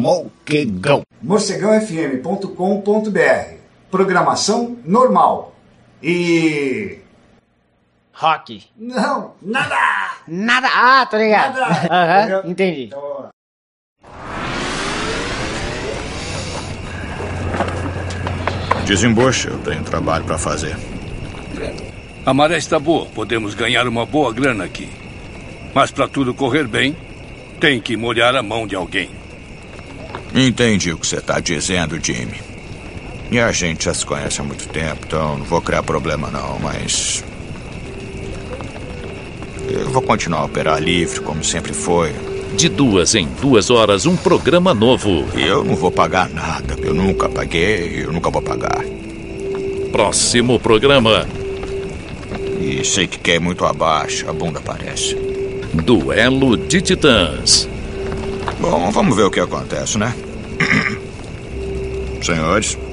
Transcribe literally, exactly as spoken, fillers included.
Morcegão. morcegão f m ponto com ponto b r. Programação normal. E... rock. Não, nada! Nada. Ah, tô ligado. Nada! Aham, uhum, entendi. Então, Desembucha, eu tenho trabalho para fazer. A maré está boa, podemos ganhar uma boa grana aqui. Mas para tudo correr bem, tem que molhar a mão de alguém. Entendi o que você está dizendo, Jimmy. E a gente já se conhece há muito tempo, então não vou criar problema não, mas... eu vou continuar a operar livre, como sempre foi. De duas em duas horas, um programa novo. E eu não vou pagar nada. Eu nunca paguei, eu nunca vou pagar. Próximo programa. E sei que quer muito abaixo, a bunda aparece. Duelo de Titãs. Bom, vamos ver o que acontece, né? Senhores...